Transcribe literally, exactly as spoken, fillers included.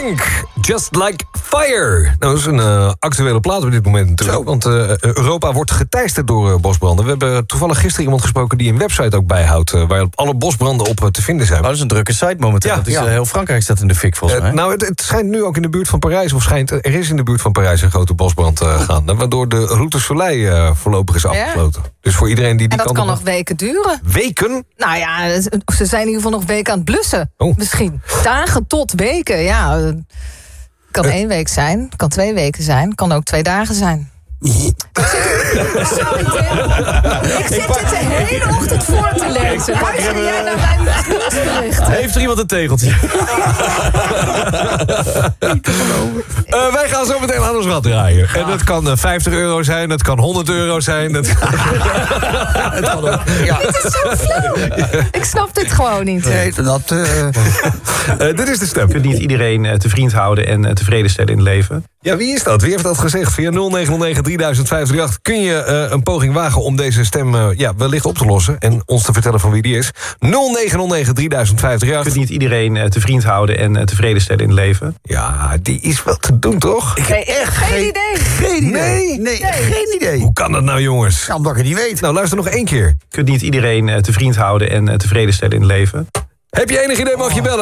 Pink, Just Like Fire. Nou, dat is een uh, actuele plaat op dit moment natuurlijk. Zo. Want uh, Europa wordt geteisterd door uh, bosbranden. We hebben toevallig gisteren iemand gesproken die een website ook bijhoudt... Uh, waar alle bosbranden op uh, te vinden zijn. Oh, dat is een drukke site momenteel. Ja, dat is, ja. uh, heel Frankrijk staat in de fik volgens uh, mij. Nou, het, het schijnt nu ook in de buurt van Parijs... of schijnt, er is in de buurt van Parijs een grote bosbrand uh, gaan. Waardoor de Route Soleil uh, voorlopig is afgesloten. Ja. Dus voor iedereen die die en dat kan... kan nog weken duren. Weken? Nou ja, ze zijn in ieder geval nog weken aan het blussen. Oh. Misschien. Dagen tot weken, ja. Kan uh. één week zijn, kan twee weken zijn, kan ook twee dagen zijn. Sorry, Tim. Ik zit dit de hele ochtend voor te lezen. Luister jij naar mijn nieuwsberichten? Heeft er iemand een tegeltje? uh, wij gaan zo meteen aan ons rad draaien. Ja. En dat kan uh, vijftig euro zijn, het kan honderd euro zijn. Dat... het kan ook. Ja. Dit is zo flauw. Ik snap dit gewoon niet. Nee, dat... Uh... uh, dit is de stem. Je kunt niet iedereen uh, tevreden houden en uh, tevreden stellen in het leven. Ja, wie is dat? Wie heeft dat gezegd? Via nul negen nul negen drie duizend vijf drie acht kun je uh, een poging wagen om deze stem uh, ja, wellicht op te lossen. En ons te vertellen van wie die is. nul negen nul negen drie duizend vijf drie acht. Je kunt niet iedereen uh, tevreden houden en uh, tevreden stellen in het leven. Ja, die is wel te doen, toch? Ik heb echt geen, geen idee. Geen idee. Nee? Nee, nee, geen idee. Hoe kan dat nou, jongens? Ja, omdat ik het niet weet. Nou, luister nog één keer. Je kunt niet iedereen uh, tevreden houden en uh, tevreden stellen in het leven. Heb je enig idee, mag je bellen.